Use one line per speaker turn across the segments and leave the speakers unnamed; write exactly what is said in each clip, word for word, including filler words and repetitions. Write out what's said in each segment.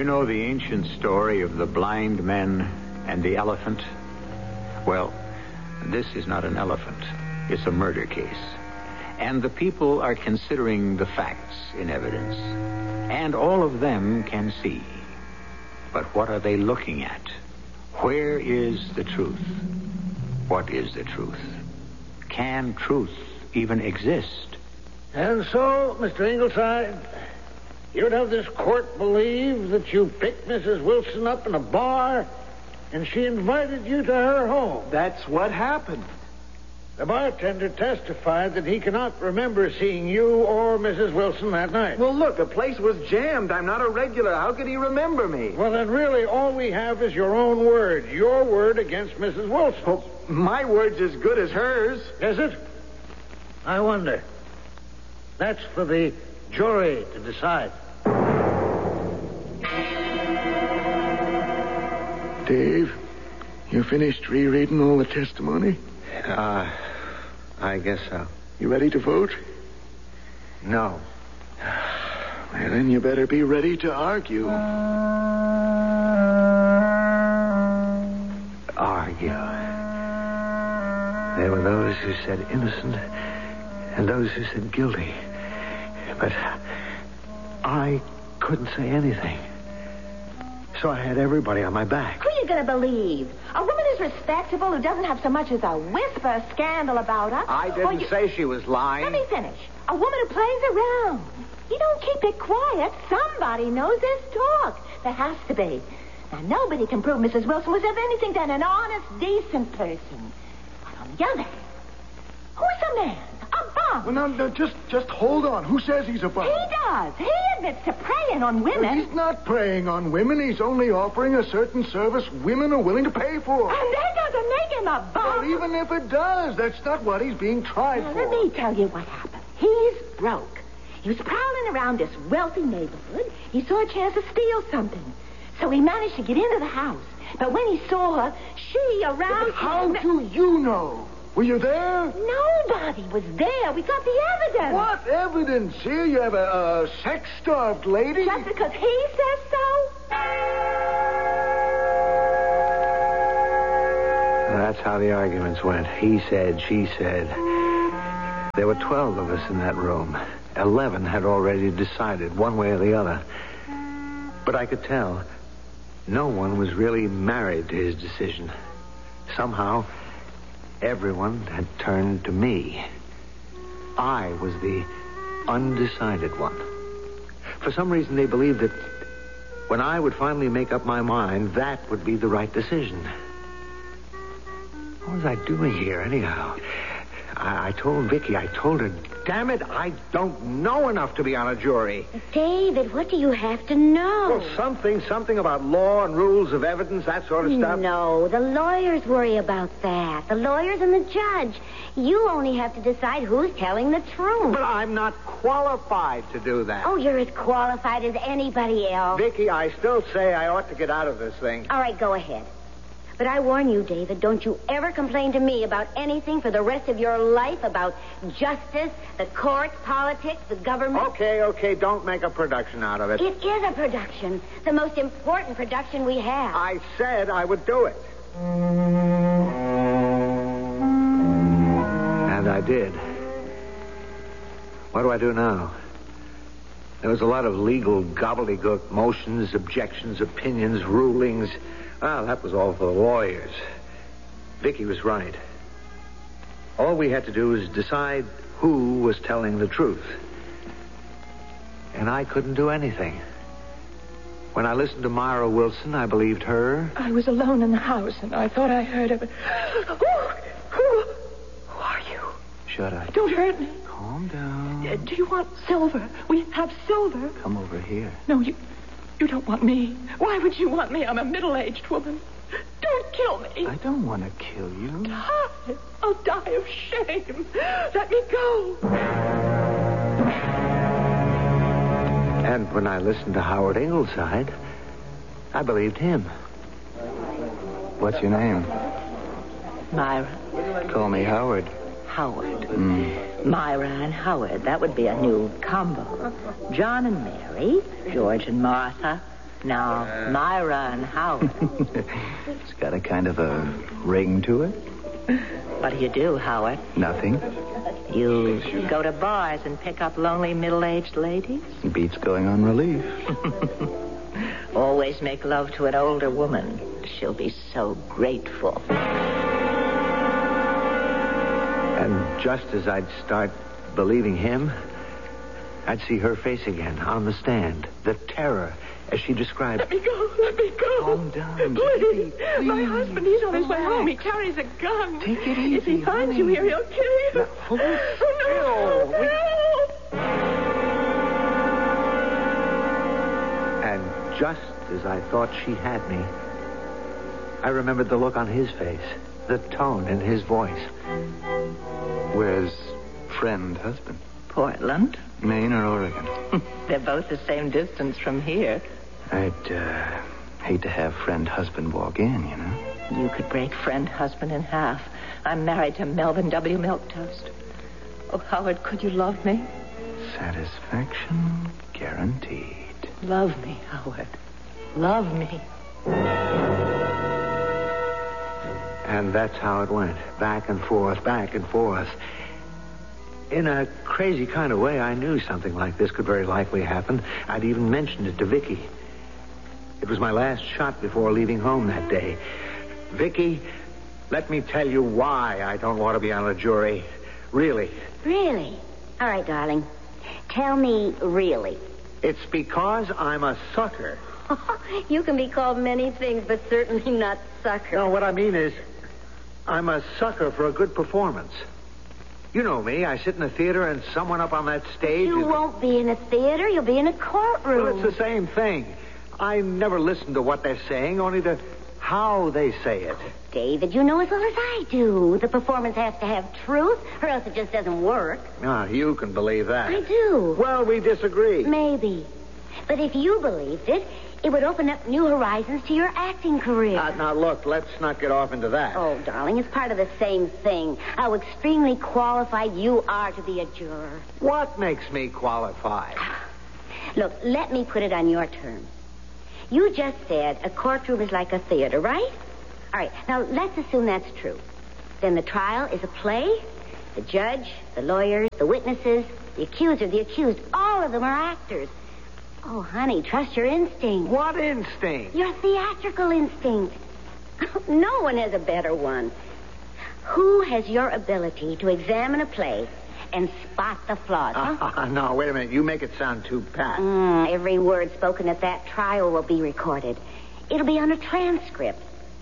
know the ancient story of the blind men and the elephant? Well, this is not an elephant. It's a murder case. And the people are considering the facts in evidence. And all of them can see. But what are they looking at? Where is the truth? What is the truth? Can truth even exist?
And so, Mister Ingleside, you'd have this court believe that you picked Missus Wilson up in a bar and she invited you to her home.
That's what happened.
The bartender testified that he cannot remember seeing you or Missus Wilson that night.
Well, look, the place was jammed. I'm not a regular. How could he remember me?
Well, then really all we have is your own word. Your word against Missus Wilson.
Well, my word's as good as hers.
Is it? I wonder. That's for the jury to decide.
Dave, you finished rereading all the testimony?
Uh, I guess so.
You ready to vote?
No.
Well, then you better be ready to argue.
Argue. There were those who said innocent and those who said guilty. But I couldn't say anything. So I had everybody on my back.
Who are you going to believe? A woman who's respectable, who doesn't have so much as a whisper of scandal about her?
I didn't
you...
say she was lying.
Let me finish. A woman who plays around. You don't keep it quiet. Somebody knows there's talk. There has to be. Now, nobody can prove Missus Wilson was ever anything than an honest, decent person. But on the other hand, who's a man? A bum.
Well, now, now, just, just hold on. Who says he's a bum?
He does. He admits to preying on women.
Well, he's not preying on women. He's only offering a certain service women are willing to pay for.
And that doesn't make him a bum.
Well, even if it does, that's not what he's being tried
now,
for.
Let me tell you what happened. He's broke. He was prowling around this wealthy neighborhood. He saw a chance to steal something. So he managed to get into the house. But when he saw her, she aroused
But how
him.
do you know? Were you there?
Nobody was there. We got the evidence.
What evidence? Here you have a, a sex-starved lady.
Just because he says so?
That's how the arguments went. He said, she said. There were twelve of us in that room. Eleven had already decided one way or the other. But I could tell no one was really married to his decision. Somehow, everyone had turned to me. I was the undecided one. For some reason, they believed that when I would finally make up my mind, that would be the right decision. What was I doing here, anyhow? I, I told Vicky, I told her, damn it, I don't know enough to be on a jury.
David, what do you have to know?
Well, something, something about law and rules of evidence, that sort of stuff.
No, the lawyers worry about that. The lawyers and the judge. You only have to decide who's telling the truth.
But I'm not qualified to do that.
Oh, you're as qualified as anybody else.
Vicky, I still say I ought to get out of this thing.
All right, go ahead. But I warn you, David, don't you ever complain to me about anything for the rest of your life, about justice, the courts, politics, the government.
Okay, okay, don't make a production out of it.
It is a production, the most important production we have.
I said I would do it. And I did. What do I do now? There was a lot of legal gobbledygook, motions, objections, opinions, rulings. Well, that was all for the lawyers. Vicky was right. All we had to do was decide who was telling the truth. And I couldn't do anything. When I listened to Myra Wilson, I believed her.
I was alone in the house, and I thought I heard a... Oh, who, who are you?
Shut up.
Don't hurt me.
Calm down.
Uh, do you want silver? We have silver.
Come over here.
No, you... You don't want me. Why would you want me? I'm a middle-aged woman. Don't kill me.
I don't want to kill you.
Die. I'll die of shame. Let me go.
And when I listened to Howard Ingleside, I believed him. What's your name?
Myra.
Call me Howard.
Howard.
Mm.
Myra and Howard. That would be a new combo. John and Mary. George and Martha. Now, Myra and Howard.
It's got a kind of a ring to it.
What do you do, Howard?
Nothing.
You go to bars and pick up lonely middle-aged ladies?
Beats going on relief.
Always make love to an older woman. She'll be so grateful.
And just as I'd start believing him, I'd see her face again on the stand. The terror, as she described.
Let me go. Let me go.
Calm down,
Please.
baby.
My
Please.
husband, he's on his way
Relax.
home. He carries a gun.
Take it easy,
If he finds
honey.
you here, he'll kill you.
Now, hold
oh, no.
still.
No.
And just as I thought she had me, I remembered the look on his face, the tone in his voice.
Where's friend husband?
Portland?
Maine or Oregon?
They're both the same distance from here.
I'd uh, hate to have friend husband walk in, you know.
You could break friend husband in half. I'm married to Melvin W. Milktoast. Oh, Howard, could you love me?
Satisfaction guaranteed.
Love me, Howard. Love me.
And that's how it went. Back and forth, back and forth. In a crazy kind of way, I knew something like this could very likely happen. I'd even mentioned it to Vicky. It was my last shot before leaving home that day. Vicky, let me tell you why I don't want to be on a jury. Really.
Really? All right, darling. Tell me really.
It's because I'm a sucker.
You can be called many things, but certainly not sucker.
No, what I mean is, I'm a sucker for a good performance. You know me. I sit in a theater and someone up on that stage...
You
is...
won't be in a theater. You'll be in a courtroom.
Well, it's the same thing. I never listen to what they're saying, only to how they say it.
David, you know as well as I do. The performance has to have truth, or else it just doesn't work.
Ah, you can believe that.
I do.
Well, we disagree.
Maybe. But if you believed it, it would open up new horizons to your acting career.
Uh, now, look, let's not get off into that.
Oh, darling, it's part of the same thing. How extremely qualified you are to be a juror.
What makes me qualified?
Look, let me put it on your terms. You just said a courtroom is like a theater, right? All right, now let's assume that's true. Then the trial is a play. The judge, the lawyers, the witnesses, the accuser, the accused, all of them are actors. Oh, honey, trust your instinct.
What instinct?
Your theatrical instinct. No one has a better one. Who has your ability to examine a play and spot the flaws, huh?
Uh, no, wait a minute. You make it sound too pat.
Mm, every word spoken at that trial will be recorded. It'll be on a transcript.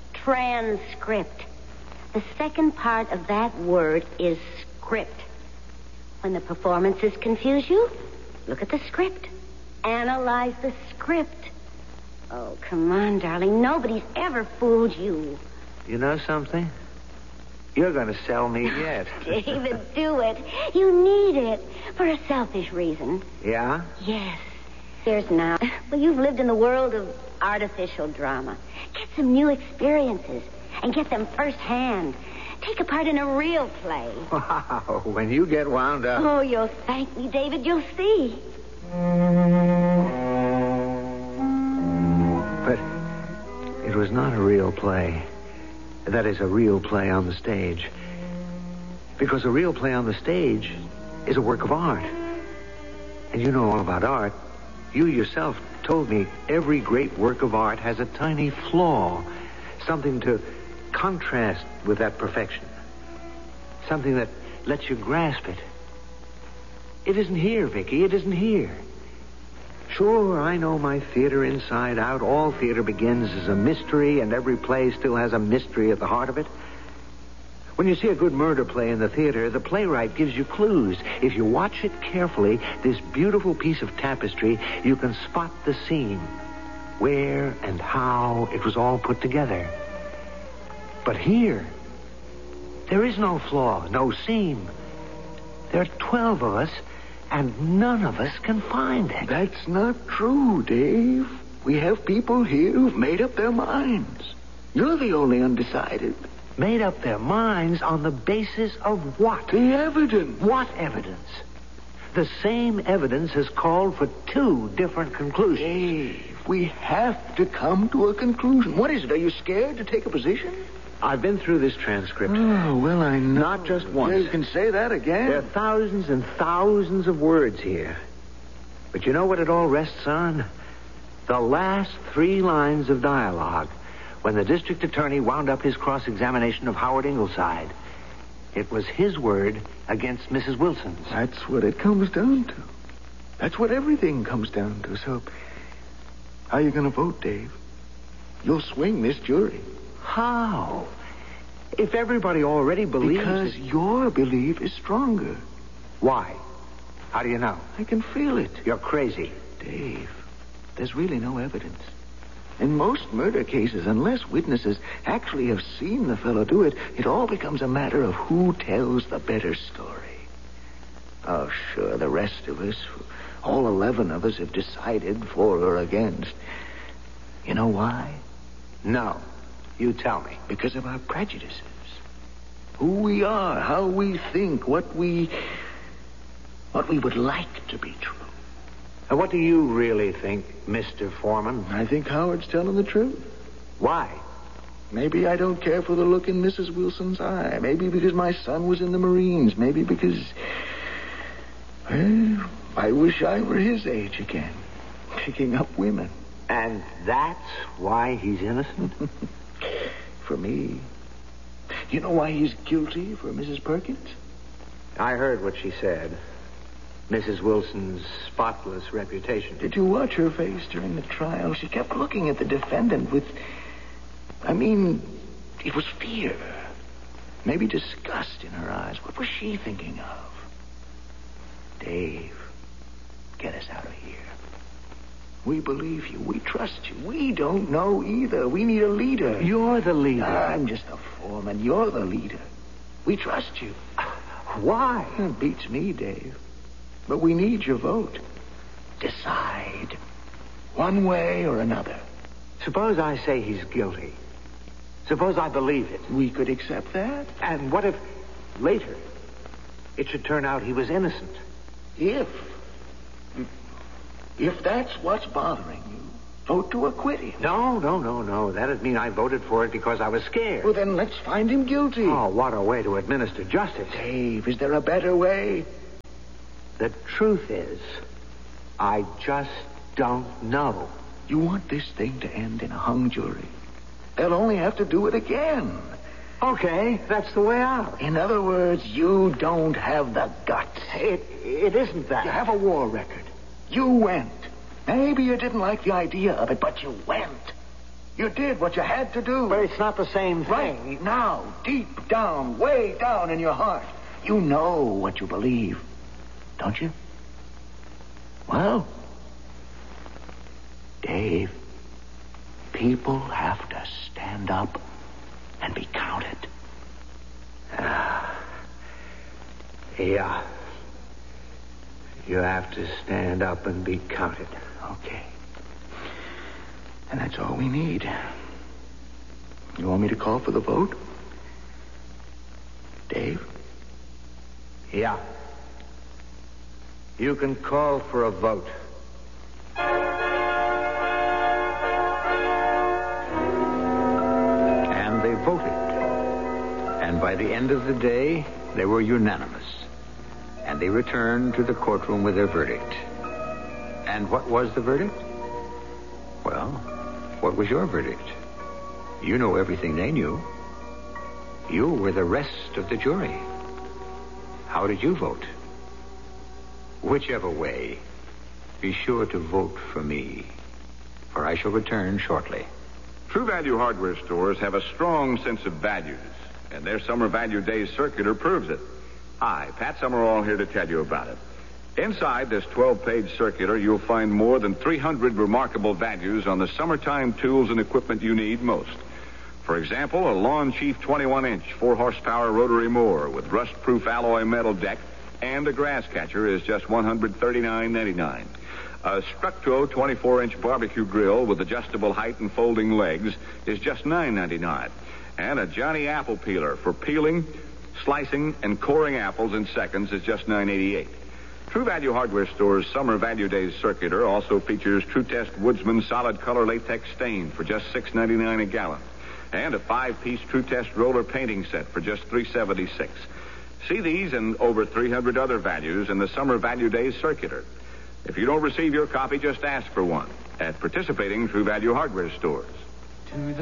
Transcript. The second part of that word is script. When the performances confuse you, look at the script. Analyze the script. Oh, come on, darling. Nobody's ever fooled you.
You know something? You're going to sell me yet.
David, do it. You need it for a selfish reason.
Yeah?
Yes. Here's now. Well, you've lived in the world of artificial drama. Get some new experiences and get them firsthand. Take a part in a real play.
Wow, when you get wound up.
Oh, you'll thank me, David. You'll see.
But it was not a real play. That is, a real play on the stage. Because a real play on the stage is a work of art. And you know all about art. You yourself told me every great work of art has a tiny flaw. Something to contrast with that perfection. Something that lets you grasp it. It isn't here, Vicky. It isn't here. Sure, I know my theater inside out. All theater begins as a mystery, and every play still has a mystery at the heart of it. When you see a good murder play in the theater, the playwright gives you clues. If you watch it carefully, this beautiful piece of tapestry, you can spot the scene, where and how it was all put together. But here, there is no flaw, no seam. There are twelve of us, and none of us can find it.
That's not true, Dave. We have people here who've made up their minds. You're the only undecided.
Made up their minds on the basis of what?
The evidence.
What evidence? The same evidence has called for two different conclusions.
Dave, we have to come to a conclusion. What is it? Are you scared to take a position?
I've been through this transcript.
Oh, well, I know.
Not just once.
You can say that again.
There are thousands and thousands of words here. But you know what it all rests on? The last three lines of dialogue when the district attorney wound up his cross-examination of Howard Ingleside. It was his word against Missus Wilson's.
That's what it comes down to. That's what everything comes down to. So, how are you going to vote, Dave? You'll swing this jury.
How? If everybody already believes...
Because
that...
your belief is stronger.
Why? How do you know?
I can feel it.
You're crazy.
Dave, there's really no evidence. In most murder cases, unless witnesses actually have seen the fellow do it, it all becomes a matter of who tells the better story. Oh, sure, the rest of us, all eleven of us, have decided for or against. You know why?
No. You tell me.
Because of our prejudices. Who we are, how we think, what we... what we would like to be true.
And what do you really think, Mister Foreman?
I think Howard's telling the truth.
Why?
Maybe I don't care for the look in Missus Wilson's eye. Maybe because my son was in the Marines. Maybe because... well, I wish I were his age again. Picking up women.
And that's why he's innocent?
For me. You know why he's guilty for Missus Perkins?
I heard what she said. Missus Wilson's spotless reputation.
Did you watch her face during the trial? She kept looking at the defendant with... I mean, it was fear. Maybe disgust in her eyes. What was she thinking of? Dave, get us out of here. We believe you. We trust you. We don't know either. We need a leader.
You're the leader.
I'm just a foreman. You're the leader. We trust you.
Why?
It beats me, Dave. But we need your vote. Decide. One way or another.
Suppose I say he's guilty. Suppose I believe it.
We could accept that.
And what if later it should turn out he was innocent?
If. If that's what's bothering you, vote to acquit him.
No, no, no, no. That'd mean I voted for it because I was scared.
Well, then let's find him guilty.
Oh, what a way to administer justice.
Dave, is there a better way?
The truth is, I just don't know.
You want this thing to end in a hung jury. They'll only have to do it again.
Okay, that's the way out.
In other words, you don't have the guts.
It, it isn't that.
You have a war record. You went. Maybe you didn't like the idea of it, but you went. You did what you had to do.
But it's not the same thing.
Right now, deep down, way down in your heart, you know what you believe. Don't you? Well, Dave, people have to stand up and be counted.
Uh, yeah. You have to stand up and be counted.
Okay. And that's all we need. You want me to call for the vote? Dave?
Yeah. You can call for a vote.
And they voted. And by the end of the day, they were unanimous. And they returned to the courtroom with their verdict. And what was the verdict? Well, what was your verdict? You know everything they knew. You were the rest of the jury. How did you vote? Whichever way, be sure to vote for me, for I shall return shortly.
True Value hardware stores have a strong sense of values, and their Summer Value Days circular proves it. Hi, Pat Summerall here to tell you about it. Inside this twelve-page circular, you'll find more than three hundred remarkable values on the summertime tools and equipment you need most. For example, a Lawn Chief twenty-one inch, four horsepower rotary mower with rust-proof alloy metal deck and a grass catcher is just one hundred thirty-nine ninety-nine. A Structo twenty-four inch barbecue grill with adjustable height and folding legs is just nine ninety-nine. And a Johnny Apple Peeler for peeling, slicing, and coring apples in seconds is just nine eighty-eight. True Value Hardware Store's Summer Value Days circular also features True Test Woodsman Solid Color Latex Stain for just six ninety-nine a gallon, and a five-piece True Test roller painting set for just three seventy-six. See these and over three hundred other values in the Summer Value Days circular. If you don't receive your copy, just ask for one at participating True Value Hardware stores.